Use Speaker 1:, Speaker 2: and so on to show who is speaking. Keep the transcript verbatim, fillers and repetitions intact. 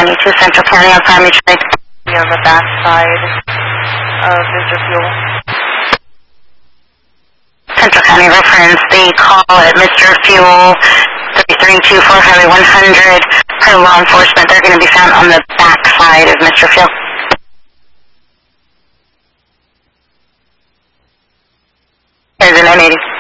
Speaker 1: ninety-two Central County on Primary Trace.
Speaker 2: Be on the back side of Mister Fuel.
Speaker 1: Central County reference the call at Mister Fuel thirty-three two four Highway one hundred. Per law enforcement, they're going to be found on the back side of Mister Fuel. There's a nine eighty.